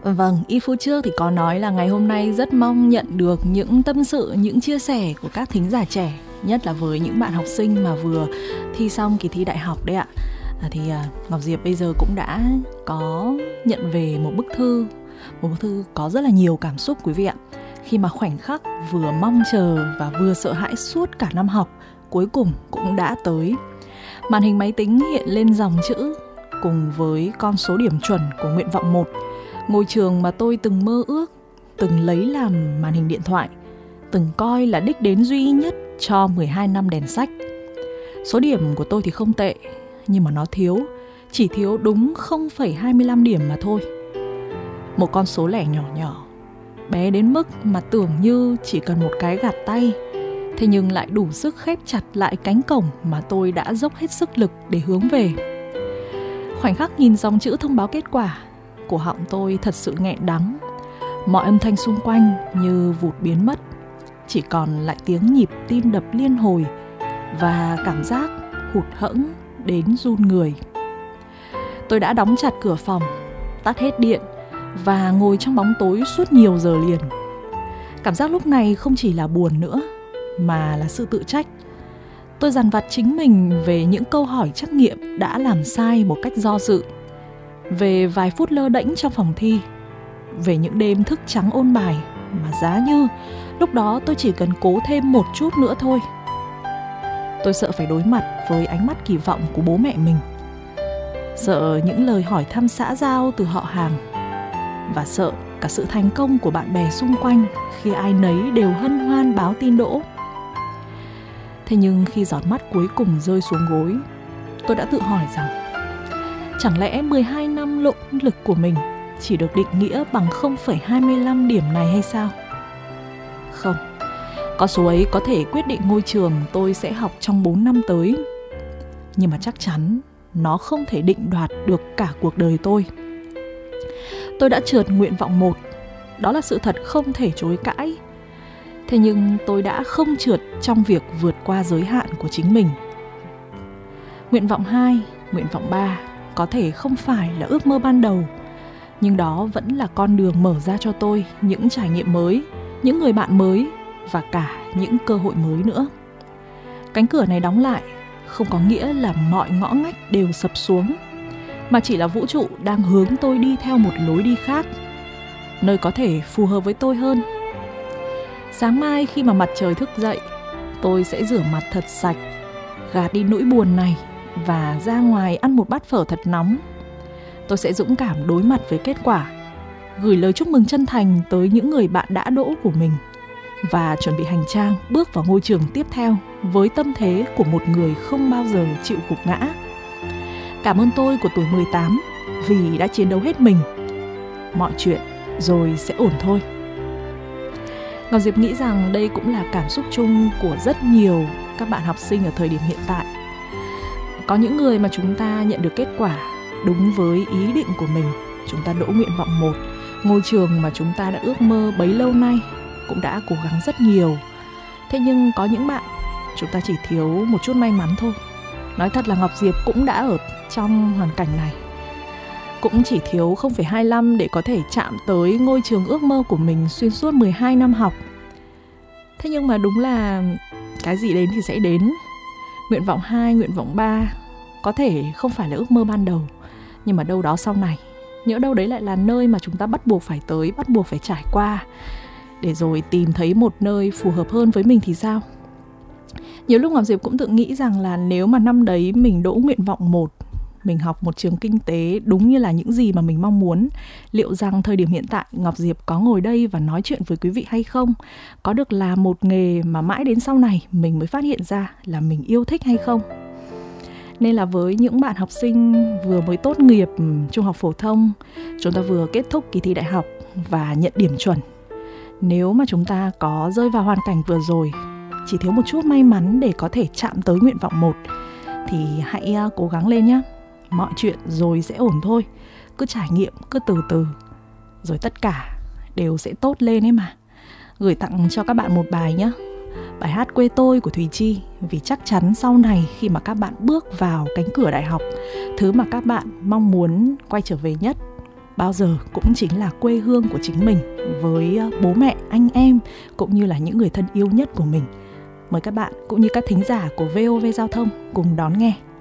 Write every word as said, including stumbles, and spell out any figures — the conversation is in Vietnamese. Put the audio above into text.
Vâng, ít phút trước thì có nói là ngày hôm nay rất mong nhận được những tâm sự, những chia sẻ của các thính giả trẻ, nhất là với những bạn học sinh mà vừa thi xong kỳ thi đại học đấy ạ. À, thì à, Ngọc Diệp bây giờ cũng đã có nhận về một bức thư, một bức thư có rất là nhiều cảm xúc quý vị ạ. Khi mà khoảnh khắc vừa mong chờ và vừa sợ hãi suốt cả năm học cuối cùng cũng đã tới. Màn hình máy tính hiện lên dòng chữ cùng với con số điểm chuẩn của nguyện vọng một, ngôi trường mà tôi từng mơ ước, từng lấy làm màn hình điện thoại, từng coi là đích đến duy nhất cho mười hai năm đèn sách. Số điểm của tôi thì không tệ, nhưng mà nó thiếu, chỉ thiếu đúng không phẩy hai mươi lăm điểm mà thôi. Một con số lẻ nhỏ nhỏ, bé đến mức mà tưởng như chỉ cần một cái gạt tay, thế nhưng lại đủ sức khép chặt lại cánh cổng mà tôi đã dốc hết sức lực để hướng về. Khoảnh khắc nhìn dòng chữ thông báo kết quả, cổ họng tôi thật sự nghẹn đắng. Mọi âm thanh xung quanh như vụt biến mất, chỉ còn lại tiếng nhịp tim đập liên hồi và cảm giác hụt hẫng đến run người. Tôi đã đóng chặt cửa phòng, tắt hết điện và ngồi trong bóng tối suốt nhiều giờ liền. Cảm giác lúc này không chỉ là buồn nữa, mà là sự tự trách. Tôi dằn vặt chính mình về những câu hỏi trắc nghiệm đã làm sai một cách do dự, về vài phút lơ đễnh trong phòng thi, về những đêm thức trắng ôn bài mà giá như lúc đó tôi chỉ cần cố thêm một chút nữa thôi. Tôi sợ phải đối mặt với ánh mắt kỳ vọng của bố mẹ mình, sợ những lời hỏi thăm xã giao từ họ hàng, và sợ cả sự thành công của bạn bè xung quanh khi ai nấy đều hân hoan báo tin đỗ. Thế nhưng khi giọt mắt cuối cùng rơi xuống gối, tôi đã tự hỏi rằng chẳng lẽ mười hai năm nỗ lực của mình chỉ được định nghĩa bằng không phẩy hai mươi lăm điểm này hay sao? Không, con số ấy có thể quyết định ngôi trường tôi sẽ học trong bốn năm tới, nhưng mà chắc chắn nó không thể định đoạt được cả cuộc đời tôi. Tôi đã trượt nguyện vọng một, đó là sự thật không thể chối cãi. Thế nhưng tôi đã không trượt trong việc vượt qua giới hạn của chính mình. Nguyện vọng hai, nguyện vọng ba có thể không phải là ước mơ ban đầu, nhưng đó vẫn là con đường mở ra cho tôi những trải nghiệm mới, những người bạn mới và cả những cơ hội mới nữa. Cánh cửa này đóng lại không có nghĩa là mọi ngõ ngách đều sập xuống, mà chỉ là vũ trụ đang hướng tôi đi theo một lối đi khác, nơi có thể phù hợp với tôi hơn. Sáng mai khi mà mặt trời thức dậy, tôi sẽ rửa mặt thật sạch, gạt đi nỗi buồn này và ra ngoài ăn một bát phở thật nóng. Tôi sẽ dũng cảm đối mặt với kết quả, gửi lời chúc mừng chân thành tới những người bạn đã đỗ của mình và chuẩn bị hành trang bước vào ngôi trường tiếp theo với tâm thế của một người không bao giờ chịu gục ngã. Cảm ơn tôi của tuổi mười tám vì đã chiến đấu hết mình. Mọi chuyện rồi sẽ ổn thôi. Ngọc Diệp nghĩ rằng đây cũng là cảm xúc chung của rất nhiều các bạn học sinh ở thời điểm hiện tại. Có những người mà chúng ta nhận được kết quả đúng với ý định của mình, chúng ta đỗ nguyện vọng một, ngôi trường mà chúng ta đã ước mơ bấy lâu nay, cũng đã cố gắng rất nhiều. Thế nhưng có những bạn, chúng ta chỉ thiếu một chút may mắn thôi. Nói thật là Ngọc Diệp cũng đã ở trong hoàn cảnh này, cũng chỉ thiếu không phẩy hai mươi lăm để có thể chạm tới ngôi trường ước mơ của mình xuyên suốt mười hai năm học. Thế nhưng mà đúng là cái gì đến thì sẽ đến. Nguyện vọng hai, nguyện vọng ba có thể không phải là ước mơ ban đầu, nhưng mà đâu đó sau này, nhỡ đâu đấy lại là nơi mà chúng ta bắt buộc phải tới, bắt buộc phải trải qua, để rồi tìm thấy một nơi phù hợp hơn với mình thì sao? Nhiều lúc Ngọc Diệp cũng tự nghĩ rằng là nếu mà năm đấy mình đỗ nguyện vọng một, mình học một trường kinh tế đúng như là những gì mà mình mong muốn, liệu rằng thời điểm hiện tại Ngọc Diệp có ngồi đây và nói chuyện với quý vị hay không? Có được làm một nghề mà mãi đến sau này mình mới phát hiện ra là mình yêu thích hay không? Nên là với những bạn học sinh vừa mới tốt nghiệp trung học phổ thông, chúng ta vừa kết thúc kỳ thi đại học và nhận điểm chuẩn, nếu mà chúng ta có rơi vào hoàn cảnh vừa rồi, chỉ thiếu một chút may mắn để có thể chạm tới nguyện vọng một, thì hãy cố gắng lên nhé. Mọi chuyện rồi sẽ ổn thôi. Cứ trải nghiệm, cứ từ từ, rồi tất cả đều sẽ tốt lên ấy mà. Gửi tặng cho các bạn một bài nhé. Bài hát Quê Tôi của Thùy Chi. Vì chắc chắn sau này khi mà các bạn bước vào cánh cửa đại học, thứ mà các bạn mong muốn quay trở về nhất bao giờ cũng chính là quê hương của chính mình, với bố mẹ, anh em cũng như là những người thân yêu nhất của mình. Mời các bạn cũng như các thính giả của vê o vê Giao thông cùng đón nghe.